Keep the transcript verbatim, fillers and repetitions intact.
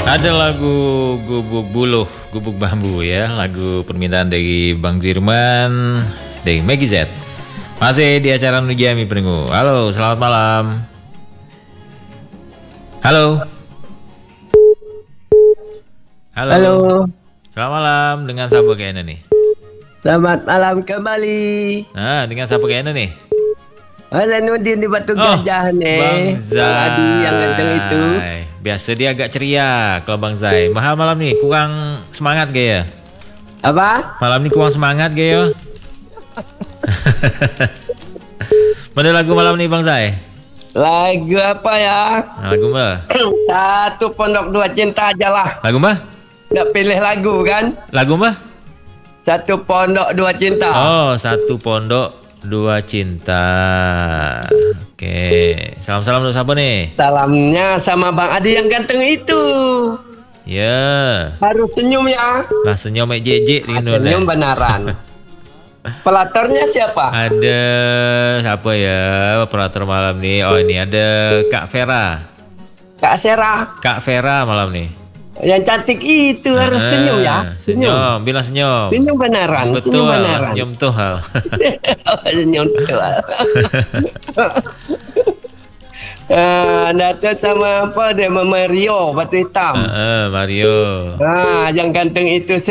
Ada lagu Gubuk Buluh, Gubuk Bambu ya, lagu permintaan dari Bang Firman dari Maggie Z. Masih di acara Nujami Pringgu. Halo, selamat malam. Halo. Halo. Halo. Selamat malam, dengan siapa kayaknya nih? Selamat malam kembali. Nah, dengan siapa kayaknya nih? Ada Nudin di Batu Oh, Gajah nih. Bang Bang Adi yang ganteng itu. Zai. Biasa dia agak ceria kalau Bang Zai. Mahal malam nih, kurang semangat gaya. Apa? Malam ini kurang semangat gaya. Mana lagu malam nih Bang Zai? Lagu apa ya? Nah, lagu apa? Satu Pondok Dua Cinta aja lah. Lagu apa? Nggak pilih lagu kan? Lagu apa? Satu Pondok Dua Cinta. Oh, Satu Pondok Dua Cinta. Oke, salam-salam untuk siapa nih? Salamnya sama Bang Adi yang ganteng itu. Ya, Harus senyum ya. lah senyum J J di Senyum benaran. Pelatornya siapa? Ada siapa ya operator malam nih? Oh ini ada Kak Vera. Kak Sera. Kak Vera malam nih. Yang cantik itu harus Ah, senyum ya. Senyum, bilang senyum. Senyum benaran. Betul, Senyum benaran. senyum tuh hal. Senyum tuh. Ah, Datuk sama apa dia Mario Batu Hitam. Heeh, Mario. Ah, yang ganteng itu